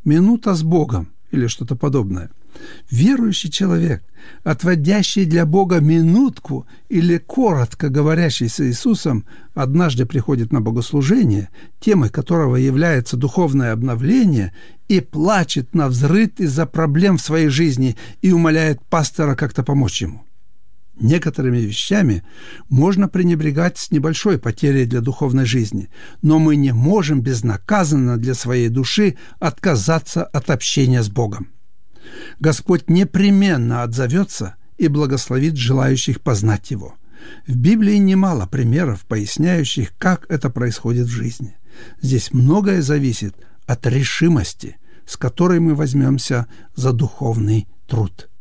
минута с Богом или что-то подобное. Верующий человек, отводящий для Бога минутку или коротко говорящий с Иисусом, однажды приходит на богослужение, темой которого является духовное обновление, и плачет навзрыд из-за проблем в своей жизни и умоляет пастора как-то помочь ему. Некоторыми вещами можно пренебрегать с небольшой потерей для духовной жизни, но мы не можем безнаказанно для своей души отказаться от общения с Богом. Господь непременно отзовется и благословит желающих познать Его. В Библии немало примеров, поясняющих, как это происходит в жизни. Здесь многое зависит от решимости, с которой мы возьмемся за духовный труд.